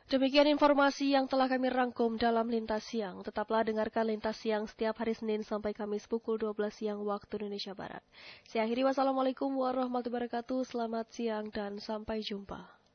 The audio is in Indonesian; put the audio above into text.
Demikian informasi yang telah kami rangkum dalam Lintas Siang. Tetaplah dengarkan Lintas Siang setiap hari Senin sampai Kamis pukul 12 siang waktu Indonesia Barat. Saya akhiri, wassalamualaikum warahmatullahi wabarakatuh. Selamat siang dan sampai jumpa.